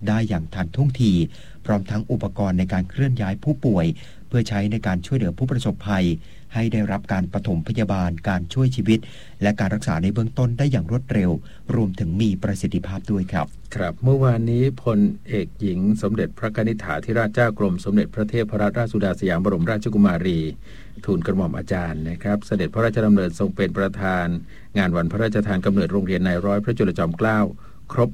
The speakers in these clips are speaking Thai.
ได้อย่างทันท่วงทีพร้อมทั้งอุปกรณ์ในการเคลื่อนย้ายผู้ป่วยเพื่อใช้ในการช่วยเหลือผู้ประสบภัยให้ได้รับการปฐมพยาบาลการช่วยชีวิตและการรักษาในเบื้องต้นได้อย่างรวดเร็วรวมถึงมีประสิทธิภาพด้วยครับครับเมื่อวานนี้พลเอกหญิงสมเด็จพระกนิษฐาธิราชเจ้ากรมสมเด็จพระเทพรัตนราชสุดาสยามบรมราชกุมารีทูลกระหม่อมอาจารย์นะครับเสด็จพระราชดำเนินทรงเป็นประธานงานวันพระราชทานกำเนิดโรงเรียนนายร้อยพระจุลจอมเกล้าครบ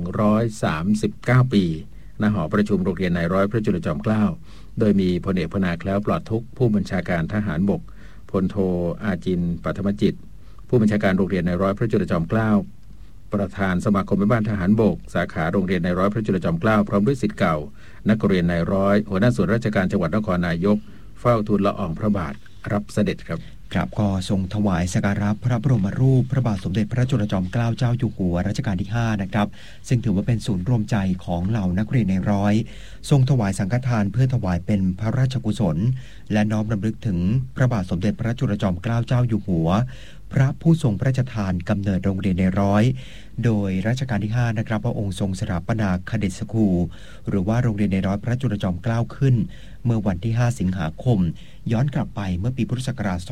139ปีณหอประชุมโรงเรียนนายร้อยพระจุลจอมเกล้าโดยมีพลเอกพนาแคล้วปลอดทุกข์ผู้บัญชาการทหารบกพลโทอาจินปัทมจิตผู้บัญชาการโรงเรียนนายร้อยพระจุลจอมเกล้าประธานสมาคมแม่บ้านทหารบกสาขาโรงเรียนนายร้อยพระจุลจอมเกล้าพร้อมด้วยศิษย์เก่านักเรียนนายร้อยหัวหน้าส่วนราชการจังหวัดนครนายกเฝ้าทูลละอองพระบาทรับเสด็จครับก็ทรงถวายสักการะพระบรมรูปพระบาทสมเด็จพระจุลจอมเกล้าเจ้าอยู่หัวรัชกาลที่5นะครับซึ่งถือว่าเป็นศูนย์รวมใจของเหล่านักเรียนในร้อยทรงถวายสังฆทานเพื่อถวายเป็นพระราชกุศลและน้อมรำลึกถึงพระบาทสมเด็จพระจุลจอมเกล้าเจ้าอยู่หัวพระผู้ทรงพระราชทานกำเนิดโรงเรียนในร้อยโดยรัชกาลที่5นะครับพระองค์ทรงสถาปนาคเดชสคูลหรือว่าโรงเรียนในร้อยพระจุลจอมเกล้าขึ้นเมื่อวันที่5สิงหาคมย้อนกลับไปเมื่อปีพุทธศักราช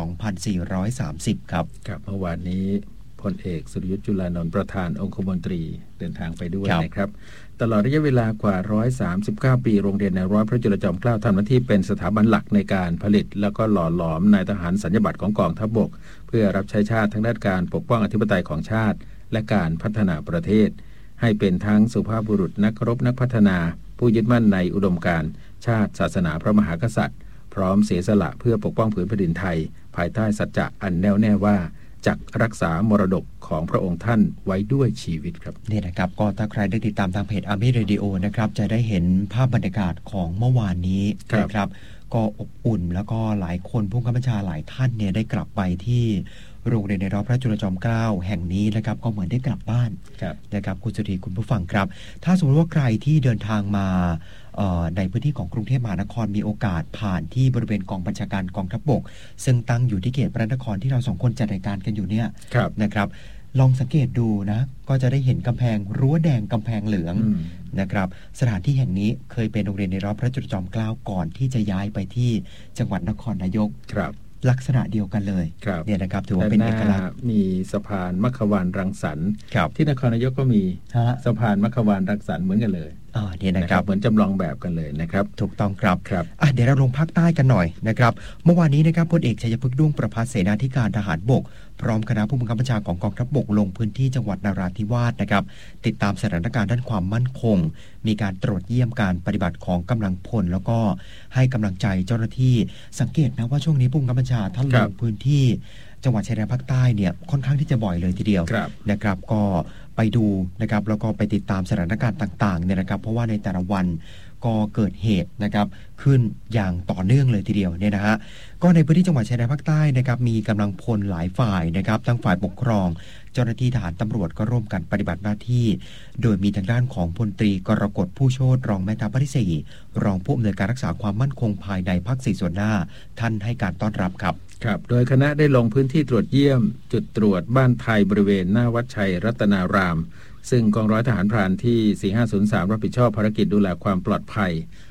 2430ครับเมื่อวานนี้พลเอกสุรยุทธ์จุลานนท์ประธานองคมนตรีเดินทางไปด้วยนะครับตลอดระยะเวลากว่า139ปีโรงเรียนนายร้อยพระจุลจอมเกล้าทำหน้าที่เป็นสถาบันหลักในการผลิตแล้วก็หล่อหลอมนายทหารสัญญาบัตรของกองทัพบกเพื่อรับใช้ชาติทั้งด้านการปกป้องอธิปไตยของชาติและการพัฒนาประเทศให้เป็นทั้งสุภาพบุรุษนักรบนักพัฒนาผู้ยึดมั่นในอุดมการณ์ชาติศาสนาพระมหากษัตริย์พร้อมเสียสละเพื่อปกป้องผืนแผ่นดินไทยภายใต้สัจจะอันแน่วแน่ว่าจักรักษามรดกของพระองค์ท่านไว้ด้วยชีวิตครับนี่นะครับก็ถ้าใครได้ติดตามทางเพจ Army Radio นะครับจะได้เห็นภาพบรรยากาศของเมื่อวานนี้นะครับก็อบอุ่นแล้วก็หลายคนผู้กำกับบัญชาหลายท่านเนี่ยได้กลับไปที่โรงเรียนในร้อยพระจุลจอมเกล้าแห่งนี้นะครับก็เหมือนได้กลับบ้านนะครับคุณสุธีคุณผู้ฟังครับถ้าสมมติว่าใครที่เดินทางมาในพื้นที่ของกรุงเทพมหานครมีโอกาสผ่านที่บริเวณกองบัญชาการกองทัพบกซึ่งตั้งอยู่ที่เขตพระนครที่เราสองคนจัดรายการกันอยู่เนี่ยนะครับลองสังเกตดูนะก็จะได้เห็นกำแพงรั้วแดงกำแพงเหลืองนะครับสถานที่แห่งนี้เคยเป็นโรงเรียนในร้อยพระจุลจอมเกล้าก่อนที่จะย้ายไปที่จังหวัดนครนายกลักษณะเดียวกันเลยเนี่ยนะครับถือว่าเป็นเอกลักษณ์มีสะพานมัคควานรังสรรค์ที่นครนายกก็มีสะพานมัคควานรังสรรค์เหมือนกันเลยเนี่ยนะครับเหมือนจำลองแบบกันเลยนะครับถูกต้องครับเดี๋ยวเราลงภาคใต้กันหน่อยนะครับเมื่อวานนี้นะครับพลเอกชัยพฤกษ์ด้วงประภาสเสนาธิการทหารบกพร้อมคณะผู้บังคับบัญชาของกองทัพบกลงพื้นที่จังหวัดนราธิวาสนะครับติดตามสถานการณ์ด้านความมั่นคงมีการตรวจเยี่ยมการปฏิบัติของกำลังพลแล้วก็ให้กำลังใจเจ้าหน้าที่สังเกตนะว่าช่วงนี้ผู้บังคับบัญชาท่านลงพื้นที่จังหวัดชายแดนภาคใต้เนี่ยค่อนข้างที่จะบ่อยเลยทีเดียวนะครับก็ไปดูนะครับแล้วก็ไปติดตามสถานการณ์ต่างๆเนี่ยนะครับเพราะว่าในแต่ละวันก็เกิดเหตุนะครับขึ้นอย่างต่อเนื่องเลยทีเดียวเนี่ยนะฮะก็ในพื้นที่จังหวัดชายแดนภาคใต้นะครับมีกำลังพลหลายฝ่ายนะครับทั้งฝ่ายปกครองเจ้าหน้าที่ทหารตำรวจก็ร่วมกันปฏิบัติหน้าที่โดยมีทางด้านของพลตรีกรกฎผู้โชติรองแม่ทัพภาคที่4รองผู้อำนวยการรักษาความมั่นคงภายในภาค4ส่วนหน้าท่านให้การต้อนรับครับโดยคณะได้ลงพื้นที่ตรวจเยี่ยมจุดตรวจบ้านไทยบริเวณหน้าวัดชัยรัตนารามซึ่งกองร้อยทหารพรานที่4503รับผิดชอบภารกิจดูแลความปลอดภัย